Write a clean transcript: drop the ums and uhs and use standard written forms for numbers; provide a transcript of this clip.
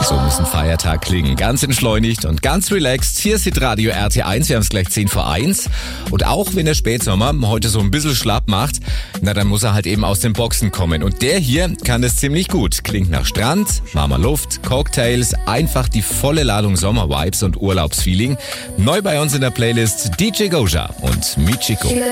So muss ein Feiertag klingen. Ganz entschleunigt und ganz relaxed. Hier ist Radio RT1. Wir haben es gleich 10 vor 1. Und auch wenn der Spätsommer heute so ein bisschen schlapp macht, na dann muss er halt eben aus den Boxen kommen. Und der hier kann das ziemlich gut. Klingt nach Strand, warmer Luft, Cocktails, einfach die volle Ladung Sommervibes und Urlaubsfeeling. Neu bei uns in der Playlist DJ Goja und Michiko.